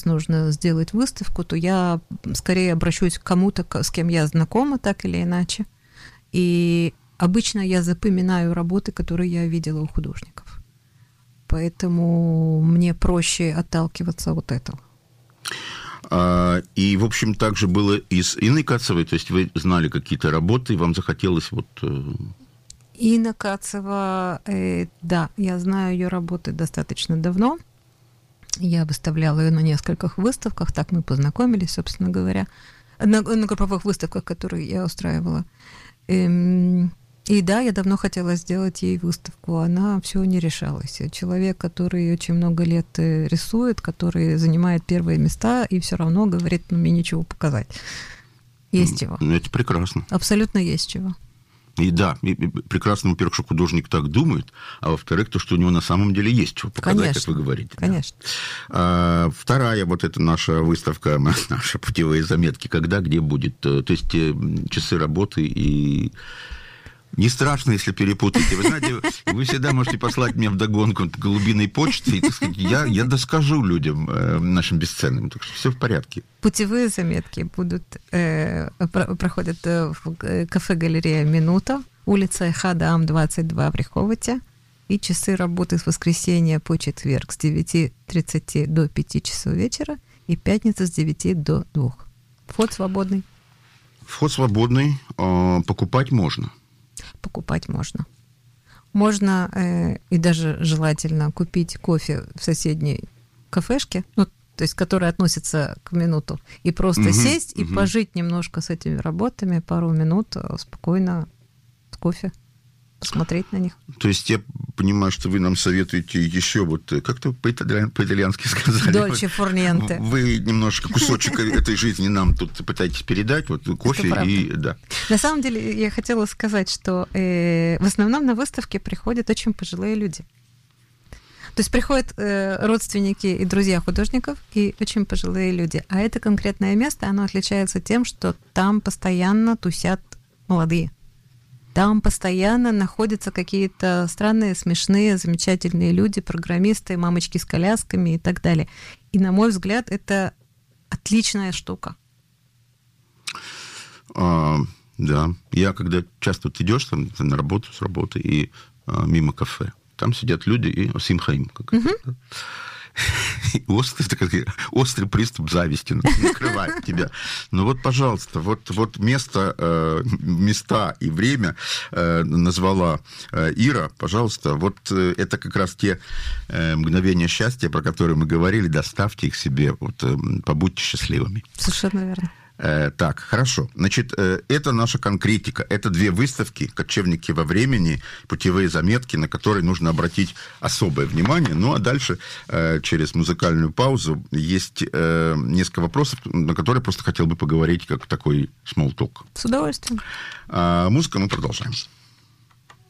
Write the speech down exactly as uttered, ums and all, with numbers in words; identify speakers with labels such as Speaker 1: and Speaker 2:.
Speaker 1: месяц нужно сделать выставку, то я скорее обращусь к кому-то, с кем я знакома, так или иначе. И обычно я запоминаю работы, которые я видела у художников. Поэтому мне проще отталкиваться от этого.
Speaker 2: И, в общем, также было и с Инной Кацевой, то есть вы знали какие-то работы, и вам захотелось вот...
Speaker 1: Инна Кацева, э, да, я знаю ее работы достаточно давно. Я выставляла ее на нескольких выставках, так мы познакомились, собственно говоря, на, на групповых выставках, которые я устраивала. Эм, и да, я давно хотела сделать ей выставку, она все не решалась. Человек, который очень много лет рисует, который занимает первые места и все равно говорит, ну, мне ничего показать. Есть чего.
Speaker 2: Ну, это прекрасно.
Speaker 1: Абсолютно есть чего.
Speaker 2: И да, и прекрасно, во-первых, что художник так думает, а во-вторых, то, что у него на самом деле есть чего показать, конечно, как вы говорите.
Speaker 1: Конечно.
Speaker 2: Да. А, вторая вот эта наша выставка, наши путевые заметки, когда, где будет? То есть часы работы и... Не страшно, если перепутаете. Вы знаете, вы всегда можете послать мне вдогонку голубиной почты, и, так сказать, я, я доскажу людям, э, нашим бесценным. Так что все в порядке.
Speaker 1: Путевые заметки будут, э, проходят в кафе-галерея «Минута», улица Хадаам, двадцать два в Реховоте, и часы работы с воскресенья по четверг с девяти тридцати до пяти часов вечера и пятница с девяти до двух. Вход свободный.
Speaker 2: Вход свободный, э, покупать можно.
Speaker 1: Покупать можно. Можно э, и даже желательно купить кофе в соседней кафешке, ну, то есть, которая относится к «Минуту», и просто угу, сесть угу. и пожить немножко с этими работами, пару минут спокойно с кофе, посмотреть на них.
Speaker 2: То есть я понимаю, что вы нам советуете еще вот, как-то по-итальянски сказали.
Speaker 1: Дольче форниенте.
Speaker 2: Вы немножко кусочек этой жизни нам тут пытаетесь передать, вот кофе и... да.
Speaker 1: На самом деле я хотела сказать, что э, в основном на выставке приходят очень пожилые люди. То есть приходят э, родственники и друзья художников, и очень пожилые люди. А это конкретное место, оно отличается тем, что там постоянно тусят молодые. Там постоянно находятся какие-то странные, смешные, замечательные люди, программисты, мамочки с колясками и так далее. И, на мой взгляд, это отличная штука.
Speaker 2: А, да. Я, когда часто вот идешь там, на работу, с работы, и а, мимо кафе, там сидят люди и симхаим. Как угу. это, Острый, такой, острый приступ зависти накрывает тебя. Ну вот, пожалуйста, вот, вот место, э, места и время э, назвала э, Ира, пожалуйста, вот э, это как раз те э, мгновения счастья, про которые мы говорили, доставьте их себе, вот, э, побудьте счастливыми.
Speaker 1: Совершенно верно.
Speaker 2: Так, хорошо. Значит, это наша конкретика. Это две выставки «Кочевники во времени», путевые заметки, на которые нужно обратить особое внимание. Ну, а дальше, через музыкальную паузу, есть несколько вопросов, на которые я просто хотел бы поговорить, как такой small talk.
Speaker 1: С удовольствием.
Speaker 2: А музыка мы продолжаем.